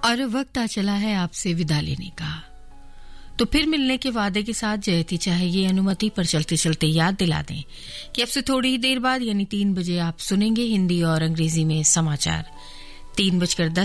और वक्त आ चला है आपसे विदा लेने का। तो फिर मिलने के वादे के साथ जयती चाहे ये अनुमति पर चलते चलते याद दिला दें कि अब से थोड़ी ही देर बाद यानी 3 बजे आप सुनेंगे हिंदी और अंग्रेजी में समाचार। 3:10